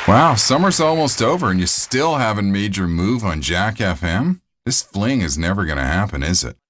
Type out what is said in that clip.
Wow, summer's almost over and you still haven't made your move on Jack FM? This fling is never going to happen, is it?